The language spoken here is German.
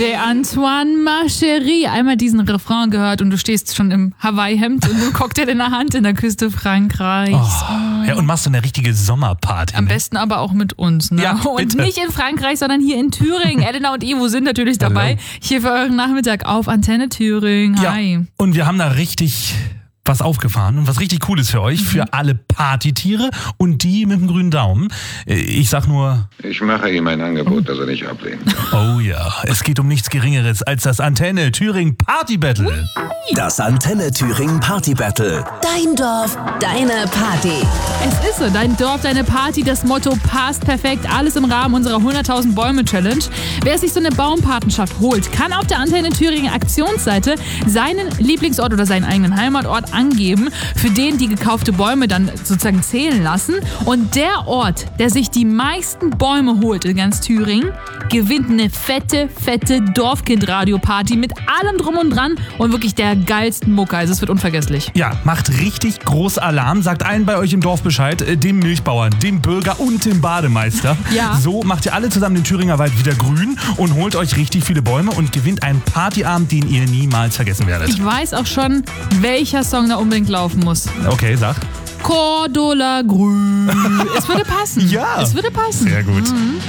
DJ Antoine, ma chérie. Einmal diesen Refrain gehört und du stehst schon im Hawaii-Hemd und einem Cocktail in der Hand in der Küste Frankreichs. Ja, und machst so eine richtige Sommerparty. Am besten aber auch mit uns. Ne? Ja, und bitte. nicht in Frankreich, sondern hier in Thüringen. Elena und Ivo sind natürlich dabei. Hier für euren Nachmittag auf Antenne Thüringen. Hi. Ja, und wir haben da richtig was aufgefahren und was richtig Cooles für euch, für alle Partytiere und die mit dem grünen Daumen. Ich sag nur... Ich mache ihm ein Angebot, das er nicht ablehnt. Oh ja, es geht um nichts Geringeres als das Antenne Thüringen Party Battle. Das Antenne Thüringen Party Battle. Dein Dorf, deine Party. Es ist so, dein Dorf, deine Party, das Motto passt perfekt. Alles im Rahmen unserer 100.000 Bäume Challenge. Wer sich so eine Baumpatenschaft holt, kann auf der Antenne Thüringen Aktionsseite seinen Lieblingsort oder seinen eigenen Heimatort angeben, für den die gekaufte Bäume dann sozusagen zählen lassen. Und der Ort, der sich die meisten Bäume holt in ganz Thüringen, gewinnt eine fette Dorfkind-Radio-Party mit allem drum und dran und wirklich der geilsten Mucke. Also es wird unvergesslich. Ja, macht richtig groß Alarm. Sagt allen bei euch im Dorf Bescheid, dem Milchbauern, dem Bürger und dem Bademeister. Ja. So macht ihr alle zusammen den Thüringer Wald wieder grün und holt euch richtig viele Bäume und gewinnt einen Partyabend, den ihr niemals vergessen werdet. Ich weiß auch schon, welcher Song da unbedingt laufen muss. Okay, sag. Cordula Grün. Es würde passen. Ja. Es würde passen. Sehr gut.